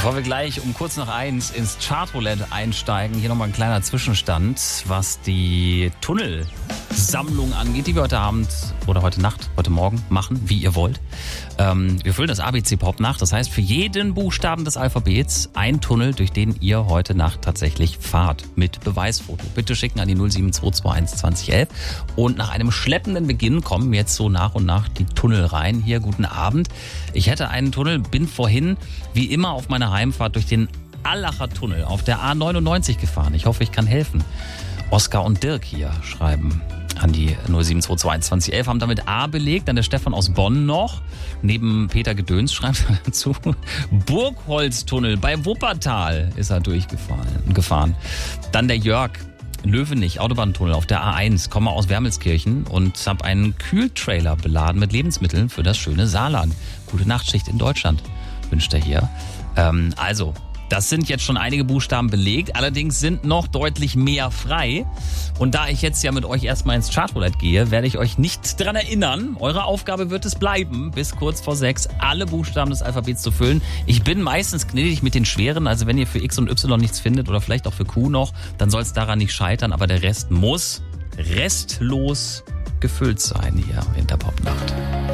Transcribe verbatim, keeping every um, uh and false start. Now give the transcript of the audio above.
Bevor wir gleich um kurz nach eins ins Chartroulette einsteigen, hier nochmal ein kleiner Zwischenstand, was die Tunnelsammlung angeht, die wir heute Abend oder heute Nacht, heute Morgen machen, wie ihr wollt. Ähm, wir füllen das A B C-Pop nach, das heißt für jeden Buchstaben des Alphabets ein Tunnel, durch den ihr heute Nacht tatsächlich fahrt, mit Beweisfoto. Bitte schicken an die null sieben zwei zwei eins zwanzig elf. Und nach einem schleppenden Beginn kommen jetzt so nach und nach die Tunnel rein. Hier, guten Abend. Ich hätte einen Tunnel, bin vorhin wie immer auf meiner Heimfahrt durch den Allacher Tunnel auf der A neunundneunzig gefahren. Ich hoffe, ich kann helfen. Oskar und Dirk hier schreiben an die null sieben zwei zwei eins zwanzig elf, haben damit A belegt, dann der Stefan aus Bonn noch. Neben Peter Gedöns schreibt er dazu, Burgholztunnel bei Wuppertal ist er durchgefahren. Gefahren. Dann der Jörg, Löwenich, Autobahntunnel auf der A eins, komme aus Wermelskirchen und habe einen Kühltrailer beladen mit Lebensmitteln für das schöne Saarland. Gute Nachtschicht in Deutschland, wünscht er hier. Ähm, also, das sind jetzt schon einige Buchstaben belegt, allerdings sind noch deutlich mehr frei. Und da ich jetzt ja mit euch erstmal ins Chartroulette gehe, werde ich euch nicht dran erinnern. Eure Aufgabe wird es bleiben, bis kurz vor sechs alle Buchstaben des Alphabets zu füllen. Ich bin meistens gnädig mit den schweren, also wenn ihr für X und Y nichts findet oder vielleicht auch für Q noch, dann soll es daran nicht scheitern, aber der Rest muss restlos gefüllt sein hier im Hinterpop.